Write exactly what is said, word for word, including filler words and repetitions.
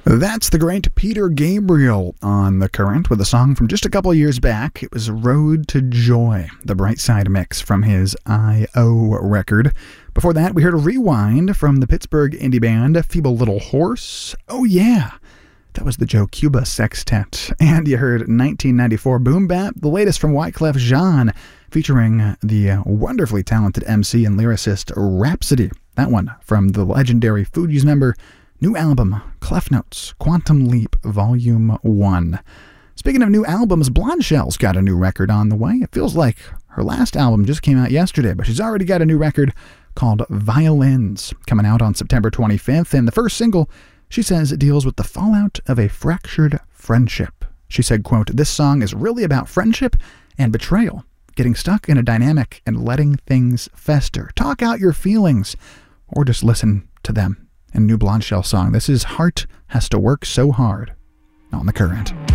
That's the great Peter Gabriel on The Current with a song from just a couple of years back. It was Road to Joy, the Bright Side mix from his I O record. Before that, we heard a rewind from the Pittsburgh indie band Feeble Little Horse. Oh yeah, that was the Joe Cuba Sextet. And you heard nineteen ninety-four Boom Bap, the latest from Wyclef Jean, featuring the wonderfully talented M C and lyricist Rhapsody. That one from the legendary Fugees member. New album, Clef Notes, Quantum Leap, Volume one. Speaking of new albums, Blonde Shell's got a new record on the way. It feels like her last album just came out yesterday, but she's already got a new record called Violins, coming out on September twenty-fifth. And the first single, she says, it deals with the fallout of a fractured friendship. She said, quote, "This song is really about friendship and betrayal, getting stuck in a dynamic and letting things fester. Talk out your feelings, or just listen to them." And new Blonde Shell song. This is Heart Has to Work So Hard on The Current.